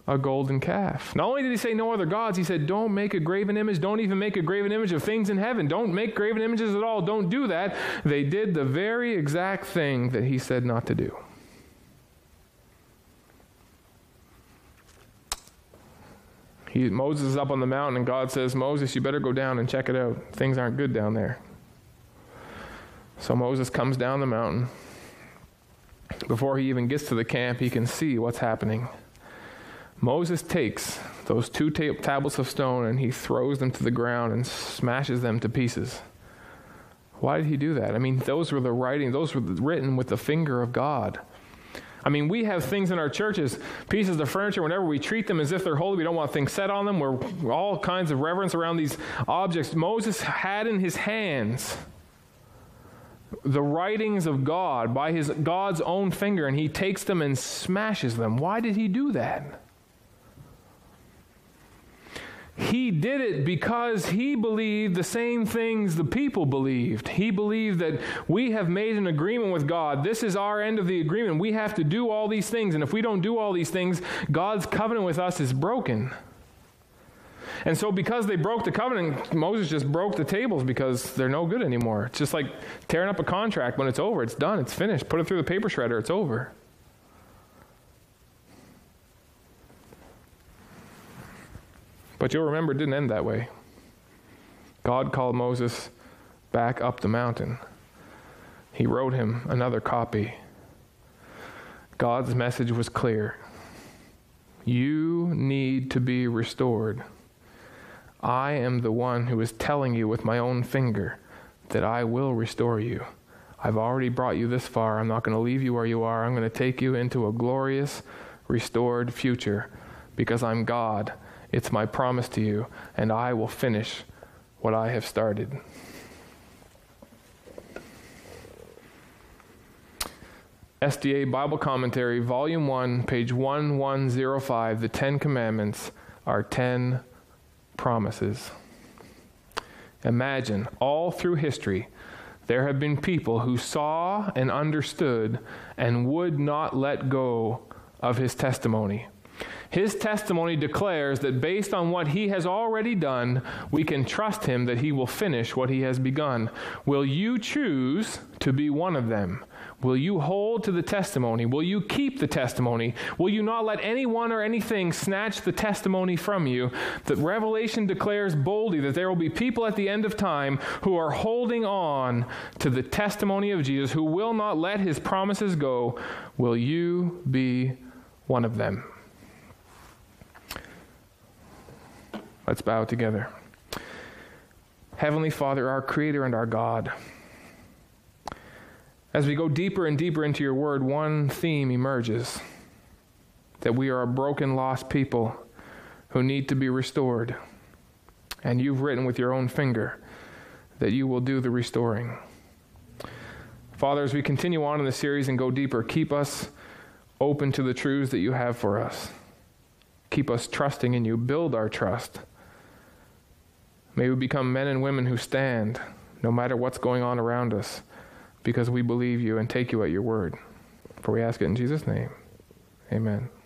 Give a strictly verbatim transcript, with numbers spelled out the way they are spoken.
a golden calf. Not only did he say no other gods, he said, don't make a graven image. Don't even make a graven image of things in heaven. Don't make graven images at all. Don't do that. They did the very exact thing that he said not to do. He, Moses is up on the mountain, and God says, Moses, you better go down and check it out. Things aren't good down there. So Moses comes down the mountain. Before he even gets to the camp, he can see what's happening. Moses takes those two ta- tablets of stone and he throws them to the ground and smashes them to pieces. Why did he do that? I mean, those were the writing, those were written with the finger of God. I mean, we have things in our churches, pieces of furniture, whenever we treat them as if they're holy, we don't want things set on them. We're all kinds of reverence around these objects. Moses had in his hands the writings of God by his God's own finger, and he takes them and smashes them. Why did he do that? He did it because he believed the same things the people believed. He believed that we have made an agreement with God. This is our end of the agreement. We have to do all these things, and if we don't do all these things, God's covenant with us is broken. And so because they broke the covenant, Moses just broke the tables because they're no good anymore. It's just like tearing up a contract. When it's over, it's done, it's finished. Put it through the paper shredder, it's over. But you'll remember it didn't end that way. God called Moses back up the mountain. He wrote him another copy. God's message was clear. You need to be restored. I am the one who is telling you with my own finger that I will restore you. I've already brought you this far. I'm not going to leave you where you are. I'm going to take you into a glorious, restored future because I'm God. It's my promise to you, and I will finish what I have started. S D A Bible Commentary, Volume one, page eleven oh five, the Ten Commandments are ten promises. Imagine, all through history, there have been people who saw and understood and would not let go of his testimony. His testimony declares that based on what he has already done, we can trust him that he will finish what he has begun. Will you choose to be one of them? Will you hold to the testimony? Will you keep the testimony? Will you not let anyone or anything snatch the testimony from you? That Revelation declares boldly that there will be people at the end of time who are holding on to the testimony of Jesus, who will not let his promises go. Will you be one of them? Let's bow together. Heavenly Father, our Creator and our God, as we go deeper and deeper into your word, one theme emerges, that we are a broken, lost people who need to be restored. And you've written with your own finger that you will do the restoring. Father, as we continue on in the series and go deeper, keep us open to the truths that you have for us. Keep us trusting in you. Build our trust. May we become men and women who stand no matter what's going on around us, because we believe you and take you at your word. For we ask it in Jesus' name. Amen.